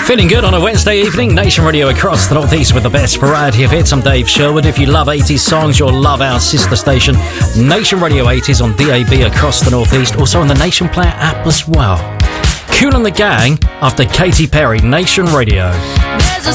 Feeling good on a Wednesday evening. Nation Radio across the Northeast with the best variety of hits. I'm Dave Sherwood. If you love 80s songs, you'll love our sister station, Nation Radio 80s on DAB across the Northeast. Also on the Nation Player app as well. Kool and the Gang after Katy Perry, Nation Radio. There's a